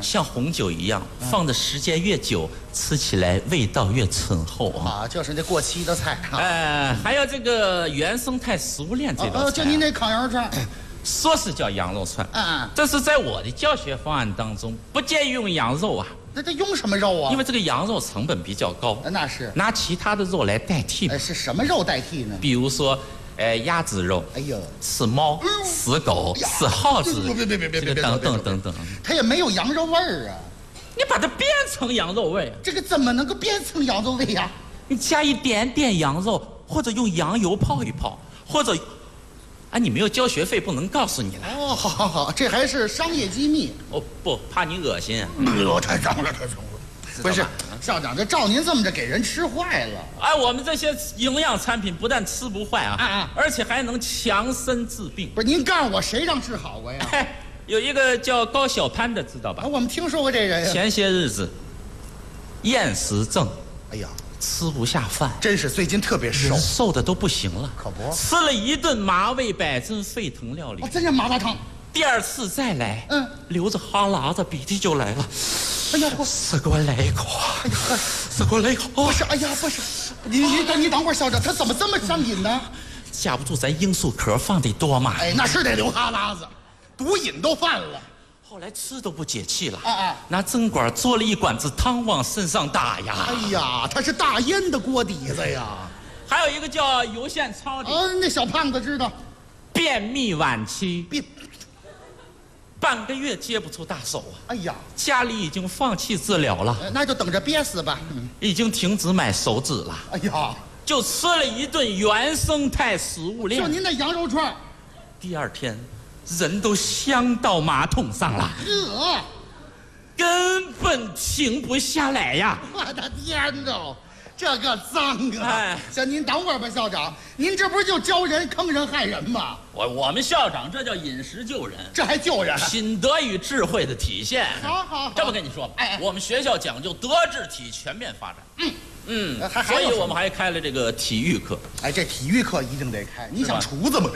像红酒一样，放的时间越久，吃起来味道越醇厚啊。 就是那过期的菜。 还有这个原生态食物链这道菜， 就您这烤羊肉串， 说是叫羊肉串，这是在我的教学方案当中不建议用羊肉啊。 这用什么肉啊？ 因为这个羊肉成本比较高， 那是拿其他的肉来代替。 是什么肉代替呢？ 比如说，鸭子肉， 哎呦， 吃猫、死狗、死耗子， 别等等等等， 它也没有羊肉味儿啊。 你把它变成羊肉味， 这个怎么能够变成羊肉味呀？ 你加一点点羊肉，或者用羊油泡一泡，或者，你没有交学费，不能告诉你了。 好，这还是商业机密。 不，怕你恶心。 太脏了。不是，校长，这照您这么着给人吃坏了。 我们这些营养产品不但吃不坏而且还能强身治病。 不是，您告诉我谁让治好过呀？ 有一个叫高小攀的，知道吧？ 我们听说过这人呀。 前些日子，厌食症， 哎呀， 吃不下饭， 真是最近特别瘦， 瘦的都不行了。 可不， 吃了一顿麻味百珍沸腾料理， 真是麻辣烫。 第二次再来，流着哈喇子，鼻涕就来了。 哎呀， 再给我来一口啊！哎呀，再给我来一口。 不是，不是，你等会儿，校长，他怎么这么上瘾呢？ 架不住咱罂粟壳放的多嘛。 那是得流哈喇子，毒瘾都犯了。 后来吃都不解气了，拿针管做了一管子汤往身上打呀。 哎呀，他是大烟的锅底子呀。 还有一个叫油线超的， 那小胖子知道， 便秘晚期，半个月接不出大手啊！ 哎呀， 家里已经放弃治疗了， 那就等着憋死吧。 已经停止买手指了。 哎呀， 就吃了一顿原生态食物链， 就您那羊肉串， 第二天人都香到马桶上了，根本停不下来呀！ 我的天哪！这个脏啊！行，您等会儿吧，校长，您这不是就教人坑人害人吗？ 我们校长这叫饮食救人， 这还救人？ 品德与智慧的体现。 好， 这么跟你说吧，我们学校讲究德智体全面发展。所以我们还开了这个体育课。 这体育课一定得开。你想厨子吗？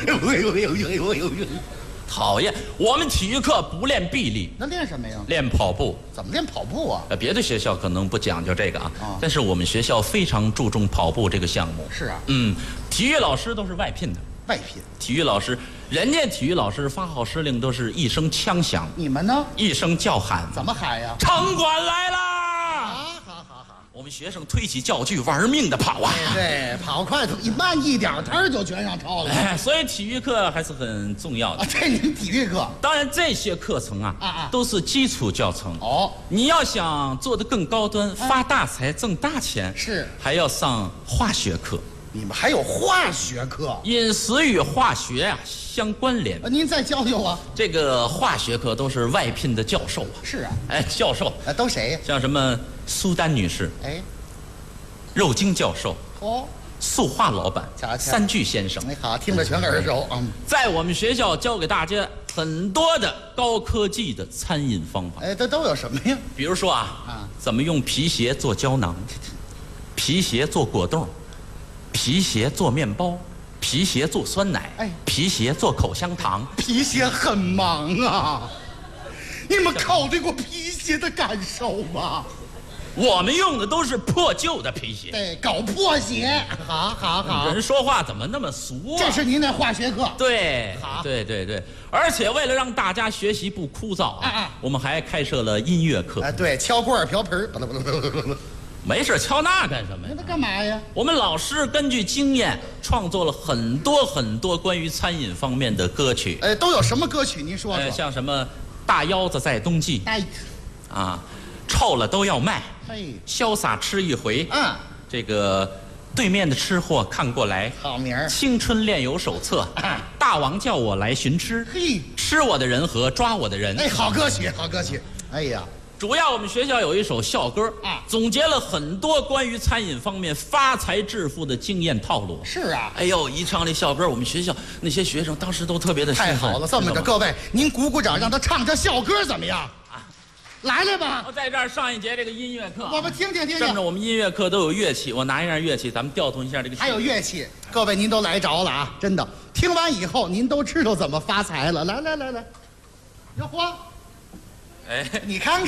讨厌，我们体育课不练臂力， 那练什么呀？ 练跑步。 怎么练跑步啊？ 别的学校可能不讲究这个但是我们学校非常注重跑步这个项目。 是啊， 体育老师都是外聘的。 外聘？ 体育老师，人家体育老师发号施令都是一声枪响， 你们呢？ 一声叫喊。 怎么喊呀？ 城管来啦！ 好。 我们学生推起教具，玩命的跑啊！ 对，跑快慢一点，他就全上超了。 所以体育课还是很重要的。 这您体育课， 当然这些课程都是基础教程。你要想做得更高端，发大财挣大钱，还要上化学课。 你们还有化学课？ 饮食与化学相关联。 您再教教我。 这个化学课都是外聘的教授。 是啊。 教授都谁呀？ 像什么苏丹女士，肉精教授，塑化老板，三巨先生。 好，听着全耳熟。 在我们学校教给大家很多的高科技的餐饮方法。 这都有什么呀？ 比如说怎么用皮鞋做胶囊，皮鞋做果冻，皮鞋做面包，皮鞋做酸奶，皮鞋做口香糖。 皮鞋很忙啊，你们考虑过皮鞋的感受吗？ 我们用的都是破旧的皮鞋。 对，搞破鞋。好。 人说话怎么那么俗啊？ 这是您那化学课。 对，对。而且为了让大家学习不枯燥我们还开设了音乐课。 对，敲锅瓢盆。 没事，敲那干什么呀？ 那干嘛呀？ 我们老师根据经验创作了很多关于餐饮方面的歌曲。 都有什么歌曲？您说说。 像什么大腰子在冬季。臭了都要卖。潇洒吃一回。这个对面的吃货看过来。 好名儿。 青春炼油手册。大王叫我来寻吃。吃我的人和抓我的人。 好歌曲。哎呀。 主要我们学校有一首校歌总结了很多关于餐饮方面发财致富的经验套路。 是啊。 一唱这校歌，我们学校那些学生当时都特别的兴奋。 太好了，这么着，各位您鼓鼓掌，让他唱校歌怎么样？来吧！ 我在这儿上一节这个音乐课， 我们听听。 这么我们音乐课都有乐器，我拿一样乐器，咱们调动一下这个。 还有乐器，各位您都来着了真的。听完以后，您都知道怎么发财了。来，哟嚯！你看看。